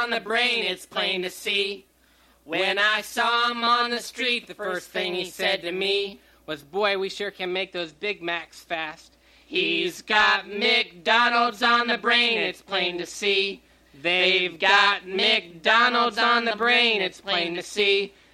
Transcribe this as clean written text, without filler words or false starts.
on the brain, it's plain to see. When I saw him on the street, the first thing he said to me was, boy, we sure can make those Big Macs fast. He's got McDonald's on the brain, it's plain to see. They've got McDonald's on the brain, it's plain to see.